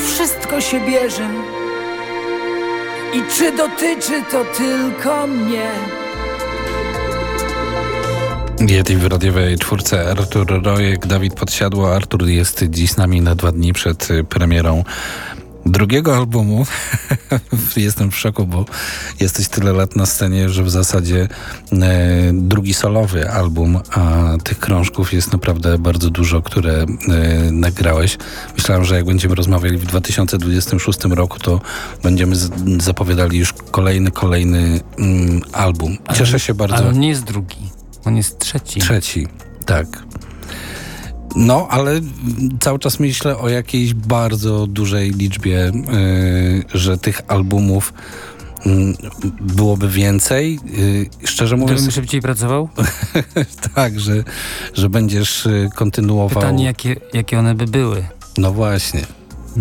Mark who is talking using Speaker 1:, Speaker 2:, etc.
Speaker 1: wszystko się bierze? I czy dotyczy to tylko mnie?
Speaker 2: Yeti w radiowej czwórce Artur Rojek, Dawid Podsiadło. Artur jest dziś z nami na 2 dni przed premierą drugiego albumu. Jestem w szoku, bo jesteś tyle lat na scenie, że w zasadzie drugi solowy album, a tych krążków jest naprawdę bardzo dużo, które nagrałeś. Myślałem, że jak będziemy rozmawiali w 2026 roku, to będziemy zapowiadali już kolejny album. Cieszę się bardzo.
Speaker 3: Ale on nie jest drugi, on jest trzeci.
Speaker 2: Trzeci, tak. No, ale cały czas myślę o jakiejś bardzo dużej liczbie, że tych albumów byłoby więcej. Szczerze mówiąc...
Speaker 3: Gdybym szybciej pracował?
Speaker 2: Tak, że będziesz kontynuował...
Speaker 3: Pytanie, jakie one by były?
Speaker 2: No właśnie.